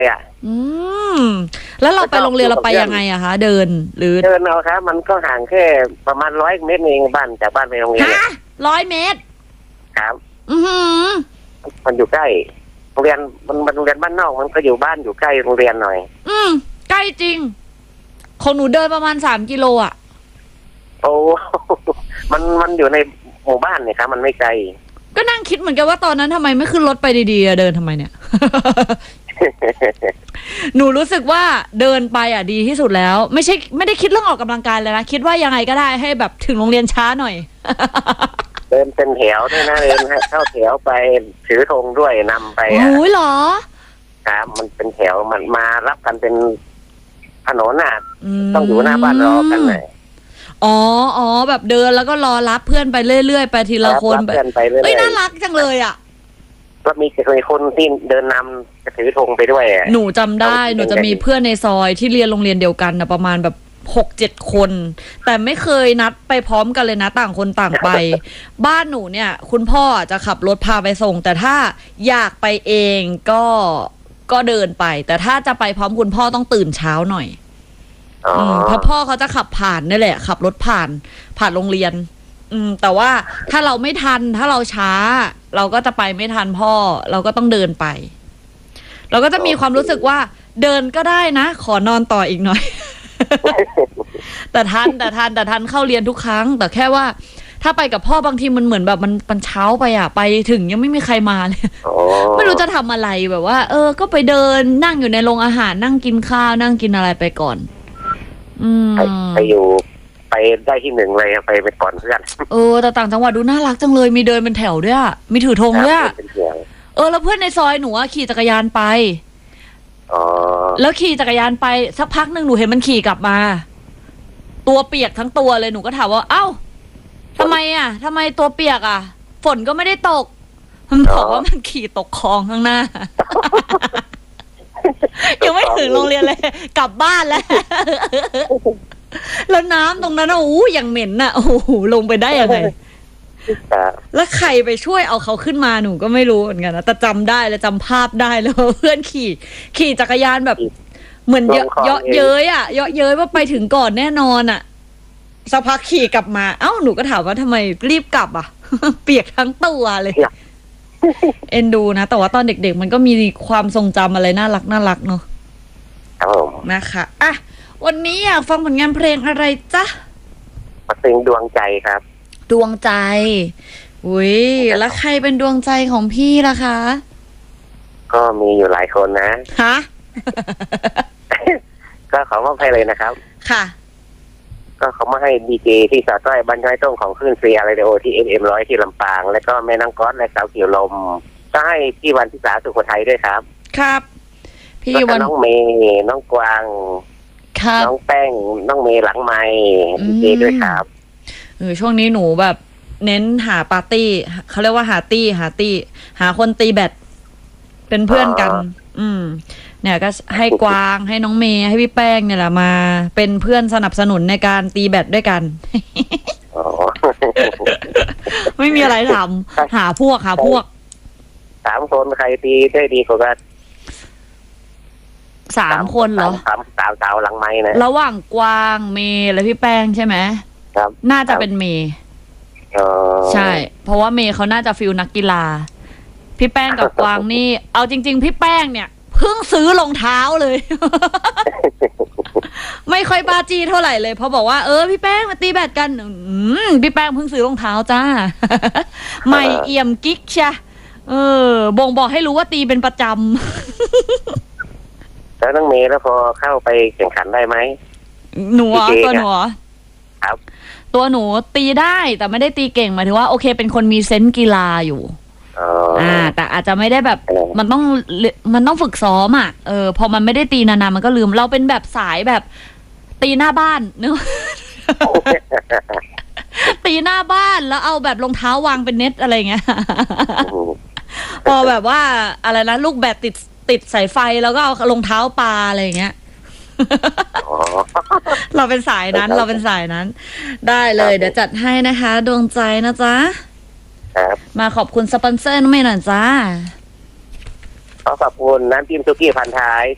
อ่ะอืมแล้วเราไปโรงเรียนเราไปยังไงอะคะเดินหรือเดินเอาครับมันก็ห่างแค่ประมาณ100 เมตรเองบ้านจากบ้านไปโรงเรียนฮะ100 เมตรครับอือหือมันอยู่ใกล้โรงเรียนมันโรงเรียนบ้านนอกมันก็อยู่บ้านอยู่ใกล้โรงเรียนหน่อยใกล้จริงของหนูเดินประมาณ3 กิโลอะโอ้มันอยู่ในหมู่บ้านเนี่ยครับมันไม่ไกลก็นั่งคิดเหมือนกันว่าตอนนั้นทำไมไม่ขึ้นรถไปดีๆเดินทำไมเนี่ย หนูรู้สึกว่าเดินไปอ่ะดีที่สุดแล้วไม่ได้คิดเรื่องออกกำลังกายเลยนะคิดว่ายังไงก็ได้ให้แบบถึงโรงเรียนช้าหน่อยเดินเป็นแถวด้วยนะเดินเข้าแถวไปถือธงด้วยนำไปโอ้ยเหรอครับมันเป็นแถวมันมารับกันเป็นถนนน่ะต้องอยู่หน้าบ้านรอกันเลยอ๋อแบบเดินแล้วก็รอรับเพื่อนไปเรื่อยๆไปทีละคนไปเรื่อยๆน่ารักจังเลยอ่ะก็มีคนที่เดินนำจะถือธงไปด้วยหนูจำได้หนูจะมีเพื่อนในซอยที่เรียนโรงเรียนเดียวกันนะประมาณแบบ6-7 คนแต่ไม่เคยนัดไปพร้อมกันเลยนะต่างคนต่างไป บ้านหนูเนี่ยคุณพ่อจะขับรถพาไปส่งแต่ถ้าอยากไปเองก็เดินไปแต่ถ้าจะไปพร้อมคุณพ่อต้องตื่นเช้าหน่อยเพราะพ่อเขาจะขับผ่านนี่แหละขับรถผ่านโรงเรียนแต่ว่าถ้าเราไม่ทันถ้าเราช้าเราก็จะไปไม่ทันพ่อเราก็ต้องเดินไปเราก็จะมีความรู้สึกว่าเดินก็ได้นะขอนอนต่ออีกหน่อย แต่ทันเข้าเรียนทุกครั้งแต่แค่ว่าถ้าไปกับพ่อบางทีมันเหมือนแบบมันเช้าไปอ่ะไปถึงยังไม่มีใครมาเลยไม่รู้จะทำอะไรแบบว่าก็ไปเดินนั่งอยู่ในโรงอาหารนั่งกินข้าวนั่งกินอะไรไปก่อนไปอยู่ไปได้ที่1เลยไปก่อนเพื่อนแต่ต่างจังหวัดดูน่ารักจังเลยมีเดินเป็นแถวด้วยมีถือธงด้วยแล้วเพื่อนในซอยหนูขี่จักรยานไปแล้วขี่จักรยานไปสักพักหนึ่งหนูเห็นมันขี่กลับมาตัวเปียกทั้งตัวเลยหนูก็ถามว่าเอ้าทำไมตัวเปียกอ่ะฝนก็ไม่ได้ตกมันบอกว่ามันขี่ตกคลองข้างหน้า ยังไม่ถึงโรงเรียนเลยกลับบ้านแล้วแล้วน้ำตรงนั้นอย่างเหม็นน่ะลงไปได้ยังไงแล้วใครไปช่วยเอาเขาขึ้นมาหนูก็ไม่รู้เหมือนกันนะแต่จำได้แล้วจำภาพได้แล้วเพื่อนขี่จักรยานแบบเหมือนเยาะเย้ยว่าไปถึงก่อนแน่นอนอ่ะสักพักขี่กลับมาหนูก็ถามว่าทำไมรีบกลับอ่ะ เปียกทั้งตัวเลยเอ็นดูนะแต่ว่าตอนเด็กๆมันก็มีความทรงจำอะไรน่ารักเนาะนะคะวันนี้อยากฟังผลงานเพลงอะไรจ๊ะเพลงดวงใจครับดวงใจอุ้ยแล้วใครเป็นดวงใจของพี่ล่ะคะก็มีอยู่หลายคนนะฮะก็ขอมอบให้เลยนะครับค่ะก็เขามาให้ดีเจที่สาวต้อยบรรยายต้งของคลื่นฟรีอะไรเดโอที่ FM100 ที่ลำปางแล้วก็แม่นางก๊อตและสาวเกี่ยวลมก็ให้พี่วันทิสาสุโขทัยด้วยครับครับพี่วันน้องเมย์น้องกวางน้องแป้งน้องเมย์หลังไมค์ดีเจด้วยครับช่วงนี้หนูแบบเน้นหาปาร์ตี้เขาเรียกว่าหาคนตีแบดเป็นเพื่อนกันเนี่ยก็ให้กวางให้น้องเมย์ให้พี่แป้งเนี่ยแหละมาเป็นเพื่อนสนับสนุนในการตีแบดด้วยกันไม่มีอะไรทำหาพวก 3 คนใครตีได้ดีกว่ากัน 3 คนเหรอสาวหลังไม้นะระหว่างกวางเมย์และพี่แป้งใช่ไหมครับน่าจะเป็นเมย์ใช่เพราะว่าเมย์เขาน่าจะฟิลนักกีฬาพี่แป้งกับกวางนี่เอาจริงๆพี่แป้งเนี่ยเพิ่งซื้อรองเท้าเลย ไม่ค่อยบ้าจี้เท่าไหร่เลยเพราะบอกว่าพี่แป้งมาตีแบดกันพี่แป้งเพิ่งซื้อรองเท้าจ้า ใหม่เอี่ยมกิ๊กใช่บ่งบอกให้รู้ว่าตีเป็นประจำแล้วน้องเมย์แล้วพอเข้าไปแข่งขันได้ไหมหนูตัวหนูครับตัวหนูตีได้แต่ไม่ได้ตีเก่งหมายถึงว่าโอเคเป็นคนมีเซนส์กีฬาอยู่แต่อาจจะไม่ได้แบบมันต้องฝึกซ้อมพอมันไม่ได้ตีนานๆมันก็ลืมเราเป็นแบบสายแบบตีหน้าบ้านเนอะ ตีหน้าบ้านแล้วเอาแบบรองเท้าวางเป็นเน็ตอะไรเงี้ย พอแบบว่าอะไรนะลูกแบดติดสายไฟแล้วก็เอารองเท้าปลาอะไรเงี้ย เราเป็นสายนั้นได้เลยเดี๋ยวจัดให้นะคะดวงใจนะจ๊ะมาขอบคุณสปอนเซอร์น้องเมย์หน่อยจ้าขอขอบคุณน้ำจิ้มซุกี้พันท้าย